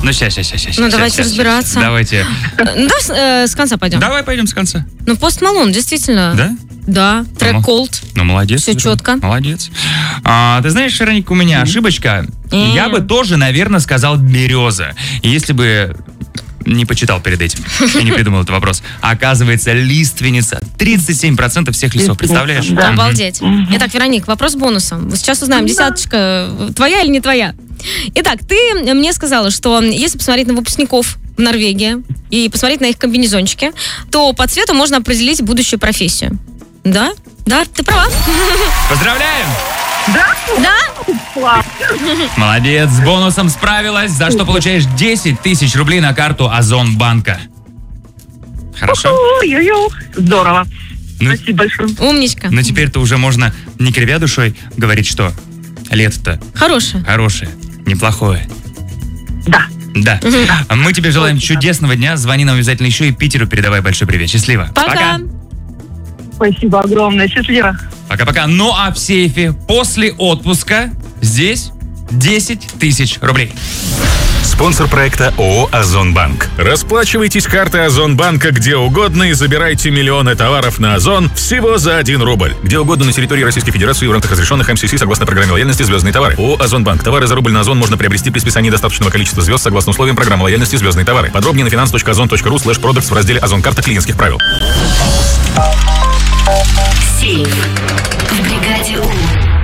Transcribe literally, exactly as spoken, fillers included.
Ну, сейчас, сейчас, сейчас. Ну, давайте разбираться. Давайте. Ну, да, э, с конца пойдем. Давай пойдем с конца. Ну, Post Malone, действительно. Да? Да, трек Ну, Cold. Ну, молодец. Все четко. Молодец. А, ты знаешь, Вероника, у меня ошибочка. Mm. Я бы тоже, наверное, сказал «Береза». Если бы не почитал перед этим и не придумал этот вопрос. А оказывается, лиственница. тридцать семь процентов всех лесов, представляешь? Да. Обалдеть. Итак, Вероник, вопрос бонусом. Сейчас узнаем, десяточка твоя или не твоя. Итак, ты мне сказала, что если посмотреть на выпускников в Норвегии и посмотреть на их комбинезончики, то по цвету можно определить будущую профессию. Да? Да, ты права. Поздравляем! Да? Да? Молодец, с бонусом справилась, за что получаешь десять тысяч рублей на карту Озонбанка. Хорошо? Ой-ой-ой. Здорово. Ну, Спасибо большое. Умничка. но теперь-то уже можно, не кривя душой, говорить, что лето-то Хорошая. хорошее, неплохое. Да. Да. Мы тебе желаем чудесного дня. Звони нам обязательно еще и Питеру передавай большой привет. Счастливо. Пока. Спасибо огромное. Счастливо. Пока-пока. Ну а в сейфе после отпуска здесь десять тысяч рублей. Спонсор проекта ООО «Озонбанк». Расплачивайтесь картой Озонбанка где угодно и забирайте миллионы товаров на Озон всего за один рубль. Где угодно на территории Российской Федерации в рамках разрешенных эм си си согласно программе лояльности «Звездные товары». ООО «Озонбанк». Товары за рубль на Озон можно приобрести при списании достаточного количества звезд согласно условиям программы лояльности «Звездные товары». Подробнее на finance точка озон точка ру слэш продактс в разделе «Озон карта клиентских правил». Сейф.